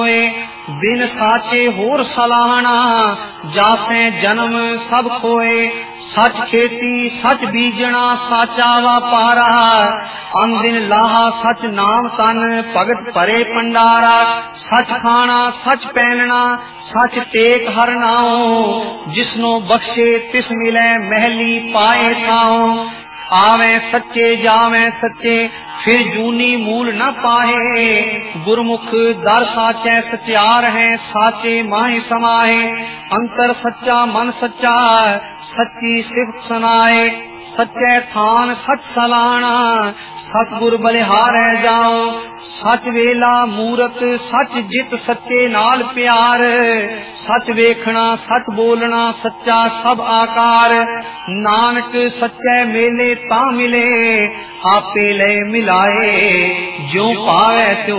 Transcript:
बिन साचे होर सलाहना, जासे जन्म सब खोए। सच खेती सच बीजना, साचा वापारा। अंदिन लाहा सच नाम तन, भगत भरे भंडारा। सच खाना सच पहनना, सच टेक हर नाओ। जिसनो बख्शे तिस मिले, महली पाए थाओ। आवे सच्चे जावे सच्चे, फिर जूनी मूल न पाए। गुरमुख दर साचे सत्यार है, साचे माहे समाए। अंतर सच्चा मन सच्चा, सच्ची सिफत सुनाए। सच्चे थान सच सलाना, सतगुर बलिहारै जाओ। सच वेला मूरत सच जित, सच्चे नाल प्यार। सच वेखना सच बोलना, सच्चा सब आकार। नानक सच्चे मेले ता मिले, आपे ले मिलाए। ज्यों पावे त्यों